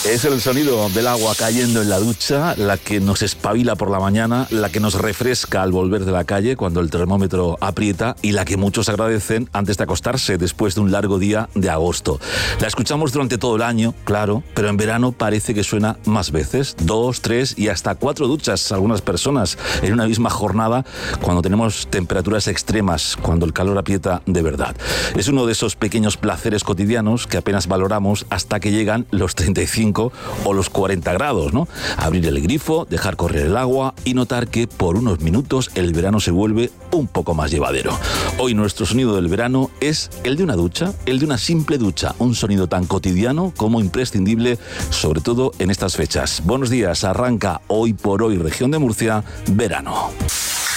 Es el sonido del agua cayendo en la ducha, la que nos espabila por la mañana, la que nos refresca al volver de la calle cuando el termómetro aprieta y la que muchos agradecen antes de acostarse después de un largo día de agosto. La escuchamos durante todo el año, claro, pero en verano parece que suena más veces, 2, 3 y hasta 4 duchas algunas personas en una misma jornada cuando tenemos temperaturas extremas, cuando el calor aprieta de verdad. Es uno de esos pequeños placeres cotidianos que apenas valoramos hasta que llegan los 35 o los 40 grados, ¿no? Abrir el grifo, dejar correr el agua y notar que por unos minutos el verano se vuelve un poco más llevadero. Hoy nuestro sonido del verano es el de una ducha, el de una simple ducha, un sonido tan cotidiano como imprescindible, sobre todo en estas fechas. Buenos días, arranca hoy por hoy, región de Murcia, verano.